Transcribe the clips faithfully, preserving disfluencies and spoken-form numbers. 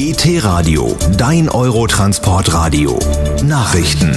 E T-Radio, dein Eurotransportradio. Nachrichten.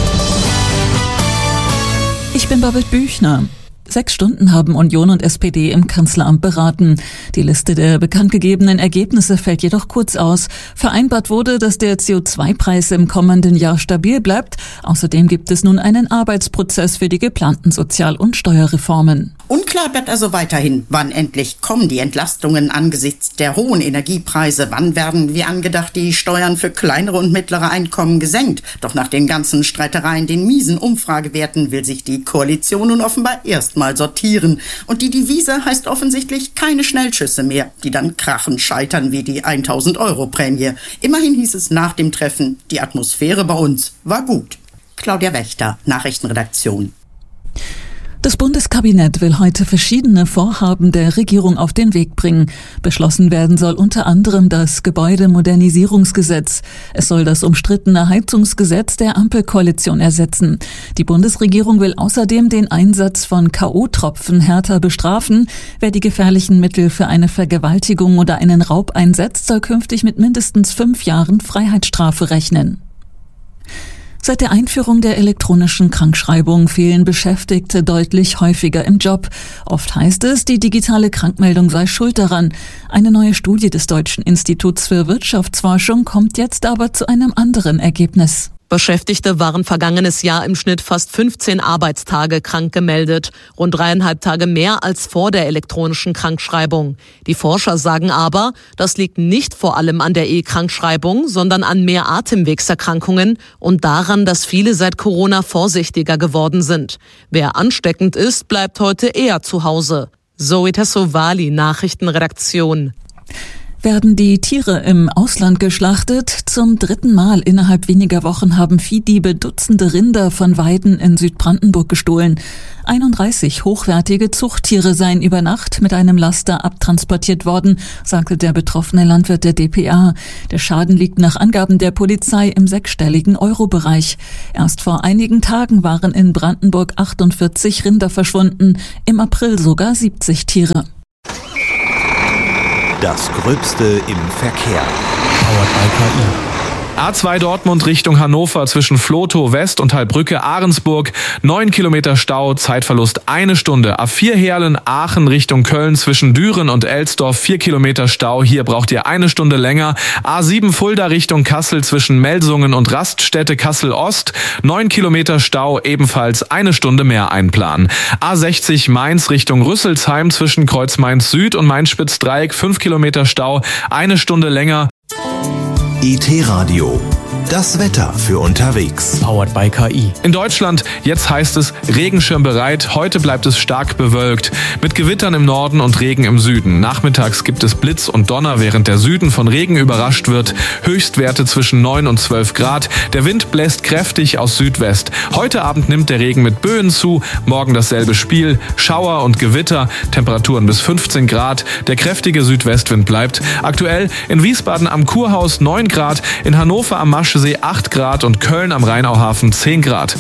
Ich bin Babette Büchner. Sechs Stunden haben Union und S P D im Kanzleramt beraten. Die Liste der bekanntgegebenen Ergebnisse fällt jedoch kurz aus. Vereinbart wurde, dass der C O zwei Preis im kommenden Jahr stabil bleibt. Außerdem gibt es nun einen Arbeitsprozess für die geplanten Sozial- und Steuerreformen. Unklar bleibt also weiterhin, wann endlich kommen die Entlastungen angesichts der hohen Energiepreise. Wann werden, wie angedacht, die Steuern für kleinere und mittlere Einkommen gesenkt? Doch nach den ganzen Streitereien, den miesen Umfragewerten, will sich die Koalition nun offenbar erst mal sortieren. Und die Devise heißt offensichtlich keine Schnellschüsse mehr, die dann krachend scheitern wie die tausend Euro Prämie. Immerhin hieß es nach dem Treffen, die Atmosphäre bei uns war gut. Claudia Wächter, Nachrichtenredaktion. Das Bundeskabinett will heute verschiedene Vorhaben der Regierung auf den Weg bringen. Beschlossen werden soll unter anderem das Gebäudemodernisierungsgesetz. Es soll das umstrittene Heizungsgesetz der Ampelkoalition ersetzen. Die Bundesregierung will außerdem den Einsatz von K O-Tropfen härter bestrafen. Wer die gefährlichen Mittel für eine Vergewaltigung oder einen Raub einsetzt, soll künftig mit mindestens fünf Jahren Freiheitsstrafe rechnen. Seit der Einführung der elektronischen Krankschreibung fehlen Beschäftigte deutlich häufiger im Job. Oft heißt es, die digitale Krankmeldung sei schuld daran. Eine neue Studie des Deutschen Instituts für Wirtschaftsforschung kommt jetzt aber zu einem anderen Ergebnis. Beschäftigte waren vergangenes Jahr im Schnitt fast fünfzehn Arbeitstage krank gemeldet, rund dreieinhalb Tage mehr als vor der elektronischen Krankschreibung. Die Forscher sagen aber, das liegt nicht vor allem an der E-Krankschreibung, sondern an mehr Atemwegserkrankungen und daran, dass viele seit Corona vorsichtiger geworden sind. Wer ansteckend ist, bleibt heute eher zu Hause. Zoe Tassovali, Nachrichtenredaktion. Werden die Tiere im Ausland geschlachtet? Zum dritten Mal innerhalb weniger Wochen haben Viehdiebe Dutzende Rinder von Weiden in Südbrandenburg gestohlen. einunddreißig hochwertige Zuchttiere seien über Nacht mit einem Laster abtransportiert worden, sagte der betroffene Landwirt der D P A. Der Schaden liegt nach Angaben der Polizei im sechsstelligen Euro-Bereich. Erst vor einigen Tagen waren in Brandenburg achtundvierzig Rinder verschwunden, im April sogar siebzig Tiere. Das Gröbste im Verkehr. Powered by K I. A zwei Dortmund Richtung Hannover zwischen Vlotho West und Heilbrücke Ahrensburg. Neun Kilometer Stau, Zeitverlust eine Stunde. A vier Heerlen Aachen Richtung Köln zwischen Düren und Elsdorf. Vier Kilometer Stau, hier braucht ihr eine Stunde länger. A sieben Fulda Richtung Kassel zwischen Melsungen und Raststätte Kassel Ost. Neun Kilometer Stau, ebenfalls eine Stunde mehr einplanen. A sechzig Mainz Richtung Rüsselsheim zwischen Kreuz Mainz Süd und Mainz-Spitz-Dreieck. Fünf Kilometer Stau, eine Stunde länger. E T-Radio, das Wetter für unterwegs. Powered by K I. In Deutschland, jetzt heißt es Regenschirm bereit. Heute bleibt es stark bewölkt. Mit Gewittern im Norden und Regen im Süden. Nachmittags gibt es Blitz und Donner, während der Süden von Regen überrascht wird. Höchstwerte zwischen neun und zwölf Grad. Der Wind bläst kräftig aus Südwest. Heute Abend nimmt der Regen mit Böen zu. Morgen dasselbe Spiel. Schauer und Gewitter. Temperaturen bis fünfzehn Grad. Der kräftige Südwestwind bleibt. Aktuell in Wiesbaden am Kurhaus neun Grad. In Hannover am Maschsee acht Grad und Köln am Rheinauhafen zehn Grad.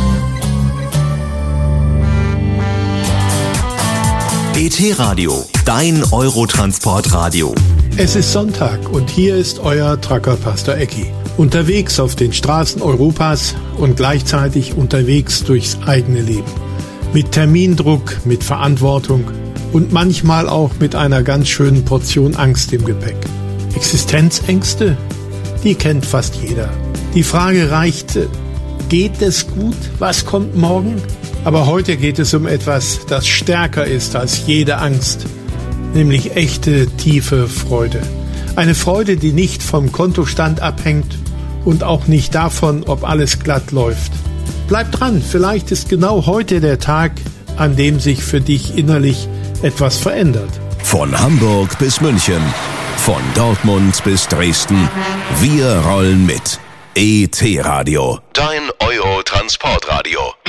E T-Radio, dein Eurotransportradio. Es ist Sonntag und hier ist euer Trucker Pastor Ecki. Unterwegs auf den Straßen Europas und gleichzeitig unterwegs durchs eigene Leben. Mit Termindruck, mit Verantwortung und manchmal auch mit einer ganz schönen Portion Angst im Gepäck. Existenzängste? Die kennt fast jeder. Die Frage reicht, geht es gut? Was kommt morgen? Aber heute geht es um etwas, das stärker ist als jede Angst, nämlich echte, tiefe Freude. Eine Freude, die nicht vom Kontostand abhängt und auch nicht davon, ob alles glatt läuft. Bleib dran, vielleicht ist genau heute der Tag, an dem sich für dich innerlich etwas verändert. Von Hamburg bis München. Von Dortmund bis Dresden, wir rollen mit. E T-Radio, dein Eurotransportradio.